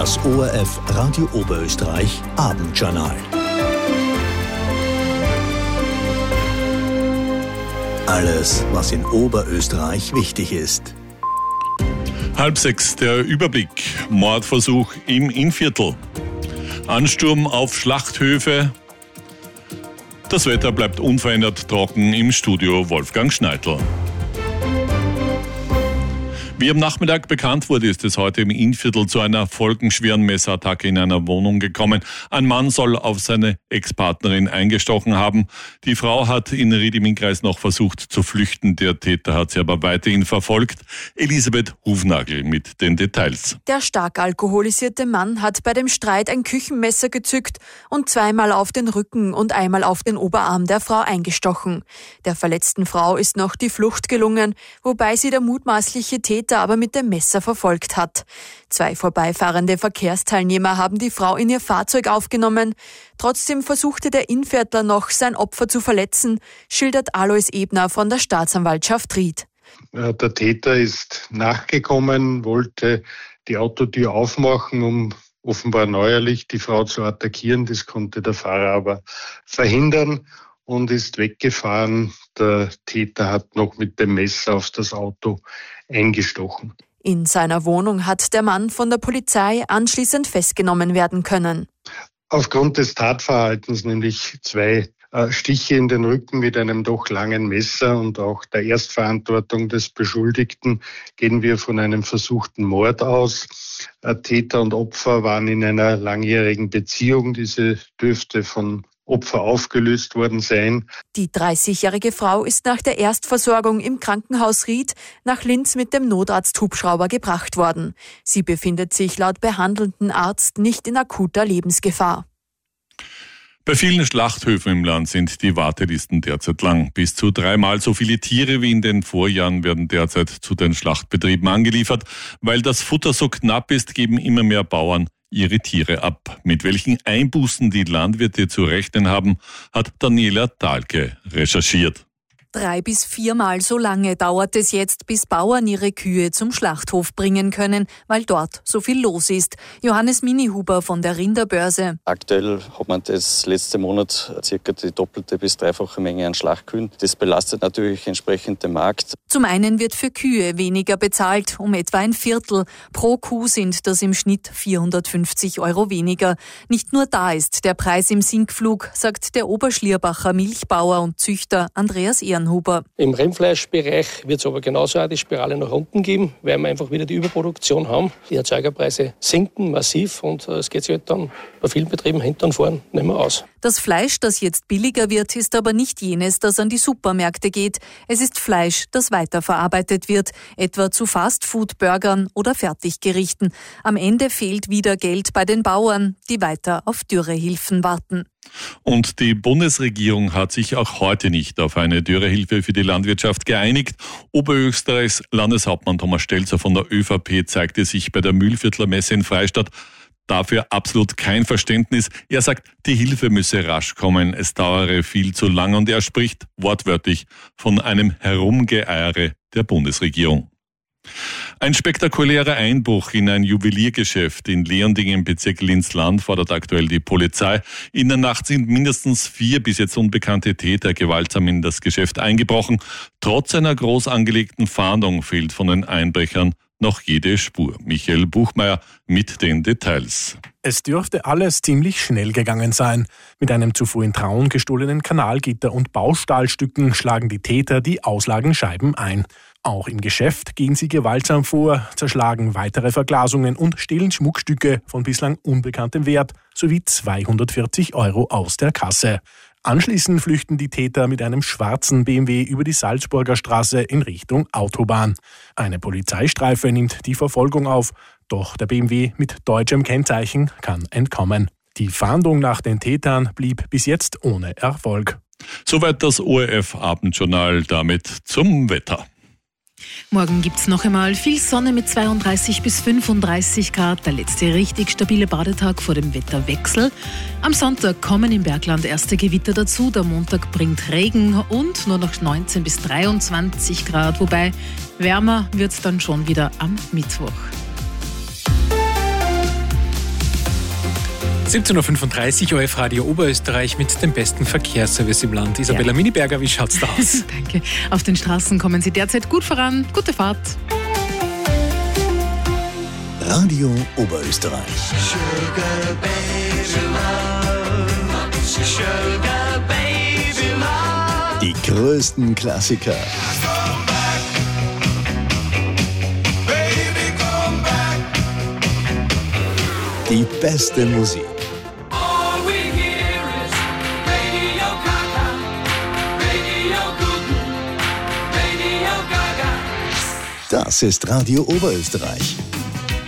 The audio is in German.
Das ORF Radio Oberösterreich Abendjournal. Alles, was in Oberösterreich wichtig ist. 5:30, der Überblick. Mordversuch im Innviertel. Ansturm auf Schlachthöfe. Das Wetter bleibt unverändert trocken. Im Studio Wolfgang Schneidl. Wie am Nachmittag bekannt wurde, ist es heute im Innviertel zu einer folgenschweren Messerattacke in einer Wohnung gekommen. Ein Mann soll auf seine Ex-Partnerin eingestochen haben. Die Frau hat in Ried im Innkreis noch versucht zu flüchten. Der Täter hat sie aber weiterhin verfolgt. Elisabeth Hufnagel mit den Details. Der stark alkoholisierte Mann hat bei dem Streit ein Küchenmesser gezückt und zweimal auf den Rücken und einmal auf den Oberarm der Frau eingestochen. Der verletzten Frau ist noch die Flucht gelungen, wobei sie der mutmaßliche Täter aber mit dem Messer verfolgt hat. 2 vorbeifahrende Verkehrsteilnehmer haben die Frau in ihr Fahrzeug aufgenommen. Trotzdem versuchte der Innviertler noch, sein Opfer zu verletzen, schildert Alois Ebner von der Staatsanwaltschaft Ried. Der Täter ist nachgekommen, wollte die Autotür aufmachen, um offenbar neuerlich die Frau zu attackieren. Das konnte der Fahrer aber verhindern und ist weggefahren. Der Täter hat noch mit dem Messer auf das Auto eingestochen. In seiner Wohnung hat der Mann von der Polizei anschließend festgenommen werden können. Aufgrund des Tatverhaltens, nämlich 2 Stiche in den Rücken mit einem doch langen Messer und auch der Erstverantwortung des Beschuldigten, gehen wir von einem versuchten Mord aus. Täter und Opfer waren in einer langjährigen Beziehung. Diese dürfte von Opfer aufgelöst worden sein. Die 30-jährige Frau ist nach der Erstversorgung im Krankenhaus Ried nach Linz mit dem Notarzt-Hubschrauber gebracht worden. Sie befindet sich laut behandelnden Arzt nicht in akuter Lebensgefahr. Bei vielen Schlachthöfen im Land sind die Wartelisten derzeit lang. Bis zu 3-mal so viele Tiere wie in den Vorjahren werden derzeit zu den Schlachtbetrieben angeliefert. Weil das Futter so knapp ist, geben immer mehr Bauern ihre Tiere ab. Mit welchen Einbußen die Landwirte zu rechnen haben, hat Daniela Dahlke recherchiert. 3 bis 4-mal so lange dauert es jetzt, bis Bauern ihre Kühe zum Schlachthof bringen können, weil dort so viel los ist. Johannes Minihuber von der Rinderbörse. Aktuell hat man das letzte Monat circa die doppelte bis 3-fache Menge an Schlachtkühen. Das belastet natürlich entsprechend den Markt. Zum einen wird für Kühe weniger bezahlt, um etwa ein Viertel. Pro Kuh sind das im Schnitt 450 € weniger. Nicht nur da ist der Preis im Sinkflug, sagt der Oberschlierbacher Milchbauer und Züchter Andreas Ehrenhuber. Im Rindfleischbereich wird es aber genauso auch die Spirale nach unten geben, weil wir einfach wieder die Überproduktion haben. Die Erzeugerpreise sinken massiv und es geht sich halt dann bei vielen Betrieben hinten und vorn nicht mehr aus. Das Fleisch, das jetzt billiger wird, ist aber nicht jenes, das an die Supermärkte geht. Es ist Fleisch, das weiterverarbeitet wird, etwa zu Fastfood-Burgern oder Fertiggerichten. Am Ende fehlt wieder Geld bei den Bauern, die weiter auf Dürrehilfen warten. Und die Bundesregierung hat sich auch heute nicht auf eine Dürrehilfe für die Landwirtschaft geeinigt. Oberösterreichs Landeshauptmann Thomas Stelzer von der ÖVP zeigte sich bei der Mühlviertler Messe in Freistadt dafür absolut kein Verständnis. Er sagt, die Hilfe müsse rasch kommen, es dauere viel zu lang und er spricht wortwörtlich von einem Herumgeeiere der Bundesregierung. Ein spektakulärer Einbruch in ein Juweliergeschäft in Leonding im Bezirk Linz-Land fordert aktuell die Polizei. In der Nacht sind mindestens 4 bis jetzt unbekannte Täter gewaltsam in das Geschäft eingebrochen. Trotz einer groß angelegten Fahndung fehlt von den Einbrechern noch jede Spur. Michael Buchmeier mit den Details. Es dürfte alles ziemlich schnell gegangen sein. Mit einem zuvor in Traun gestohlenen Kanalgitter und Baustahlstücken schlagen die Täter die Auslagenscheiben ein. Auch im Geschäft gehen sie gewaltsam vor, zerschlagen weitere Verglasungen und stehlen Schmuckstücke von bislang unbekanntem Wert sowie 240 € aus der Kasse. Anschließend flüchten die Täter mit einem schwarzen BMW über die Salzburger Straße in Richtung Autobahn. Eine Polizeistreife nimmt die Verfolgung auf, doch der BMW mit deutschem Kennzeichen kann entkommen. Die Fahndung nach den Tätern blieb bis jetzt ohne Erfolg. Soweit das ORF-Abendjournal, damit zum Wetter. Morgen gibt's noch einmal viel Sonne mit 32 bis 35 Grad. Der letzte richtig stabile Badetag vor dem Wetterwechsel. Am Sonntag kommen im Bergland erste Gewitter dazu. Der Montag bringt Regen und nur noch 19 bis 23 Grad. Wobei wärmer wird's dann schon wieder am Mittwoch. 17.35 Uhr, ORF Radio Oberösterreich mit dem besten Verkehrsservice im Land. Isabella Miniberger, wie schaut's da aus? Danke. Auf den Straßen kommen Sie derzeit gut voran. Gute Fahrt. Radio Oberösterreich. Sugar baby love, sugar baby love. Die größten Klassiker. Come back, baby, come back. Die beste Musik. All we hear is Radio Gaga, Radio Guten, Radio Gaga. Das ist Radio Oberösterreich.